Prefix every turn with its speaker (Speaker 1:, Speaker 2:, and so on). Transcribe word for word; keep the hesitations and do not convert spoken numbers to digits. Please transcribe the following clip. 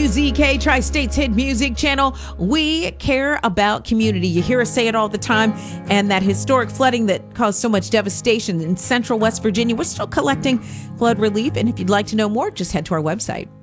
Speaker 1: W Z K, Tri-State's Hit Music Channel. We care about community. You hear us say it all the time. And that historic flooding that caused so much devastation in central West Virginia, we're still collecting flood relief. And if you'd like to know more, just head to our website.